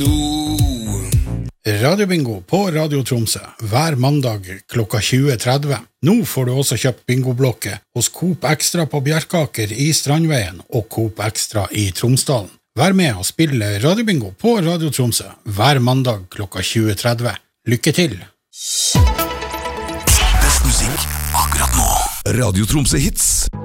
Radiobingo på Radio Tromsø hver mandag klokka 20.30. Nå får du også kjøpt bingoblokke hos Coop Extra på Bjerkaker i Strandveien og Coop Extra i Tromsdalen. Vær med og spille Radiobingo på Radio Tromsø hver mandag klokka 20.30. Lykke til! Best musikk akkurat nå. Radio Tromsø Hits.